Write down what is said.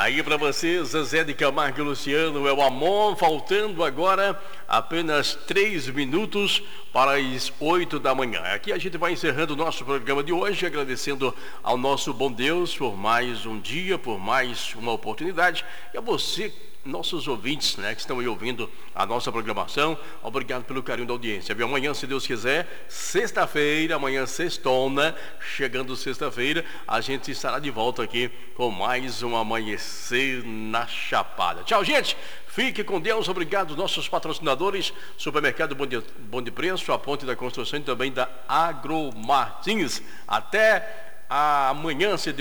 Aí para você, Zezé de Camargo e Luciano, é o amor, faltando agora apenas 3 minutos para as 8 da manhã. Aqui a gente vai encerrando o nosso programa de hoje, agradecendo ao nosso bom Deus por mais um dia, por mais uma oportunidade, e a você, nossos ouvintes, né, que estão aí ouvindo a nossa programação, obrigado pelo carinho da audiência. Viu? Amanhã, se Deus quiser, sexta-feira, amanhã sextona, chegando sexta-feira, a gente estará de volta aqui com mais um Amanhecer na Chapada. Tchau, gente! Fique com Deus, obrigado aos nossos patrocinadores, Supermercado Bom de Preço, a Ponte da Construção e também da Agromartins. Até amanhã, se Deus